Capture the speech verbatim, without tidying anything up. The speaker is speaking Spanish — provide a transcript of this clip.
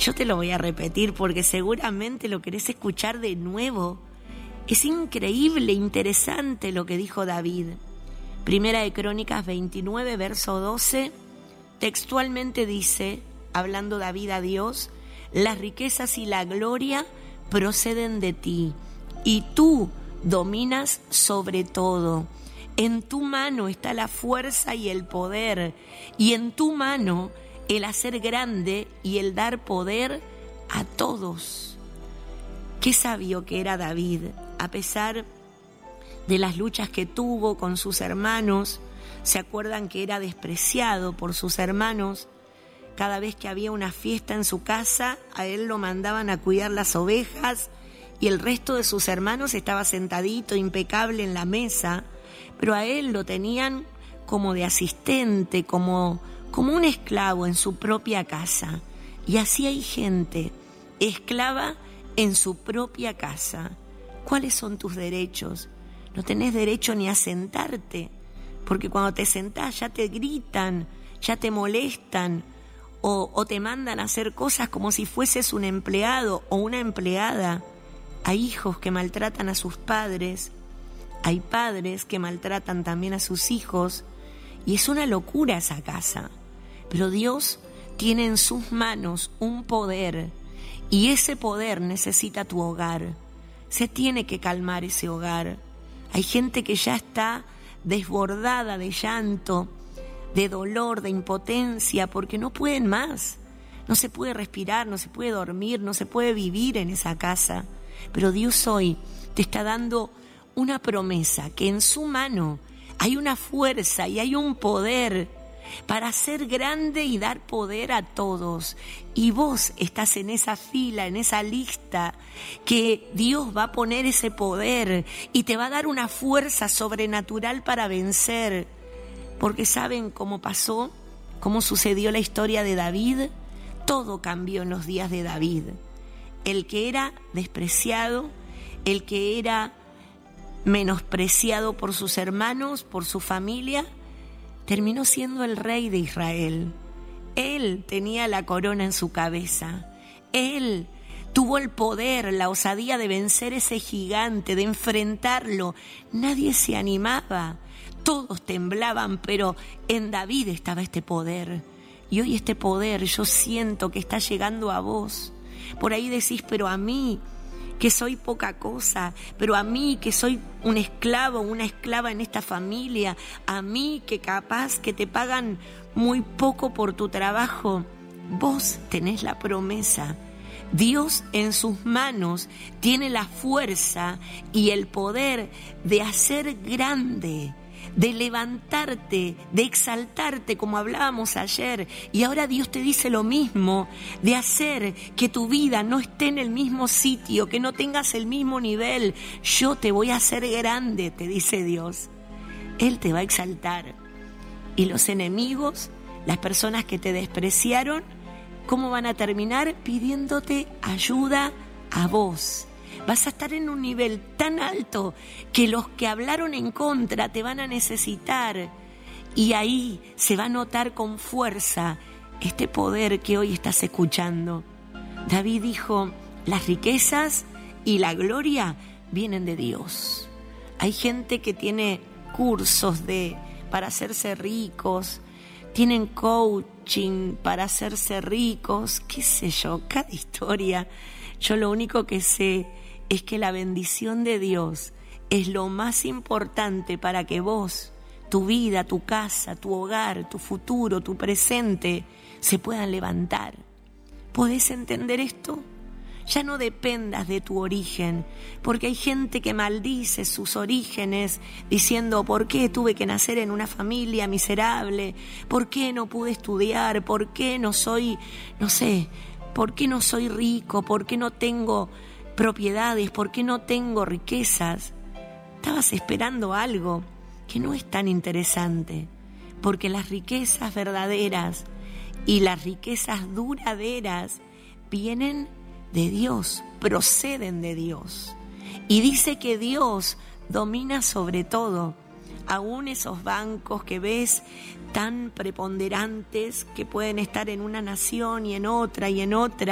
Yo te lo voy a repetir porque seguramente lo querés escuchar de nuevo. Es increíble, interesante lo que dijo David. Primera de Crónicas veintinueve, verso doce, textualmente dice, hablando David a Dios, las riquezas y la gloria proceden de ti, y tú dominas sobre todo. En tu mano está la fuerza y el poder, y en tu mano el hacer grande y el dar poder a todos. Qué sabio que era David, a pesar de las luchas que tuvo con sus hermanos. ¿Se acuerdan que era despreciado por sus hermanos? Cada vez que había una fiesta en su casa, a él lo mandaban a cuidar las ovejas y el resto de sus hermanos estaba sentadito, impecable en la mesa, pero a él lo tenían como de asistente, como, como un esclavo en su propia casa. Y así hay gente esclava en su propia casa. ¿Cuáles son tus derechos? No tenés derecho ni a sentarte, porque cuando te sentás ya te gritan, ya te molestan, o, o te mandan a hacer cosas como si fueses un empleado o una empleada. Hay hijos que maltratan a sus padres, hay padres que maltratan también a sus hijos, y es una locura esa casa. Pero Dios tiene en sus manos un poder, y ese poder necesita tu hogar. Se tiene que calmar ese hogar. Hay gente que ya está desbordada de llanto, de dolor, de impotencia, porque no pueden más. No se puede respirar, no se puede dormir, no se puede vivir en esa casa. Pero Dios hoy te está dando una promesa, que en su mano hay una fuerza y hay un poder para ser grande y dar poder a todos. Y vos estás en esa fila, en esa lista, que Dios va a poner ese poder y te va a dar una fuerza sobrenatural para vencer. Porque ¿saben cómo pasó? ¿Cómo sucedió la historia de David? Todo cambió en los días de David. El que era despreciado, el que era menospreciado por sus hermanos, por su familia, terminó siendo el rey de Israel. Él tenía la corona en su cabeza. Él tuvo el poder, la osadía de vencer ese gigante, de enfrentarlo. Nadie se animaba, todos temblaban, pero en David estaba este poder. Y hoy este poder yo siento que está llegando a vos. Por ahí decís, pero a mí, que soy poca cosa, pero a mí que soy un esclavo, una esclava en esta familia, a mí que capaz que te pagan muy poco por tu trabajo, vos tenés la promesa. Dios en sus manos tiene la fuerza y el poder de hacer grande, de levantarte, de exaltarte, como hablábamos ayer. Y ahora Dios te dice lo mismo, de hacer que tu vida no esté en el mismo sitio, que no tengas el mismo nivel. Yo te voy a hacer grande, te dice Dios. Él te va a exaltar. Y los enemigos, las personas que te despreciaron, ¿cómo van a terminar? Pidiéndote ayuda a vos. Vas a estar en un nivel tan alto que los que hablaron en contra te van a necesitar. Y ahí se va a notar con fuerza este poder que hoy estás escuchando. David dijo, las riquezas y la gloria vienen de Dios. Hay gente que tiene cursos de, para hacerse ricos, tienen coaching para hacerse ricos, qué sé yo, cada historia. Yo lo único que sé es que la bendición de Dios es lo más importante para que vos, tu vida, tu casa, tu hogar, tu futuro, tu presente, se puedan levantar. ¿Podés entender esto? Ya no dependas de tu origen, porque hay gente que maldice sus orígenes diciendo, ¿por qué tuve que nacer en una familia miserable? ¿Por qué no pude estudiar? ¿Por qué no soy, no sé, por qué no soy rico? ¿Por qué no tengo propiedades? ¿Por qué no tengo riquezas? Estabas esperando algo que no es tan interesante, porque las riquezas verdaderas y las riquezas duraderas vienen de Dios, proceden de Dios. Y dice que Dios domina sobre todo, aún esos bancos que ves tan preponderantes que pueden estar en una nación y en otra y en otra.